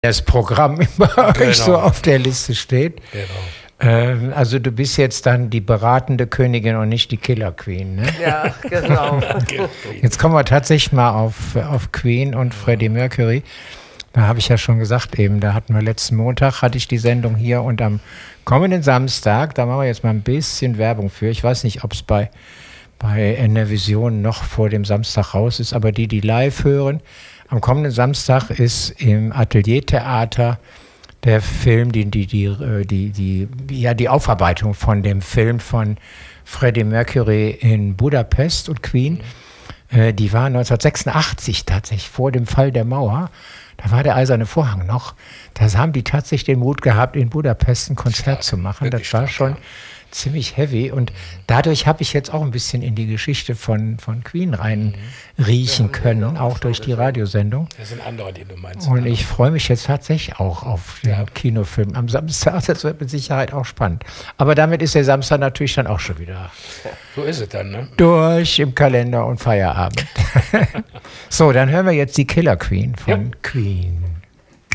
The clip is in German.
das Programm bei euch so Genau. auf der Liste steht. Genau. Also du bist jetzt dann die beratende Königin und nicht die Killer Queen, ne? Ja, genau. Jetzt kommen wir tatsächlich mal auf Queen und Freddie Mercury. Da habe ich ja schon gesagt eben, da hatten wir letzten Montag, hatte ich die Sendung hier und am kommenden Samstag, da machen wir jetzt mal ein bisschen Werbung für. Ich weiß nicht, ob es bei NRVision noch vor dem Samstag raus ist, aber die live hören, am kommenden Samstag ist im Ateliertheater der Film, die Aufarbeitung von dem Film von Freddie Mercury in Budapest und Queen. Die war 1986 tatsächlich vor dem Fall der Mauer. Da war der Eiserne Vorhang noch. Da haben die tatsächlich den Mut gehabt, in Budapest ein Konzert zu machen. Das war schon ziemlich heavy. Und dadurch habe ich jetzt auch ein bisschen in die Geschichte von Queen reinriechen können, auch durch die Radiosendung. Das sind andere, die du meinst. Und ich freue mich jetzt tatsächlich auch auf den Kinofilm am Samstag. Das wird mit Sicherheit auch spannend. Aber damit ist der Samstag natürlich dann auch schon wieder So ist es dann, ne? durch im Kalender und Feierabend. So, dann hören wir jetzt die Killer Queen von Queen.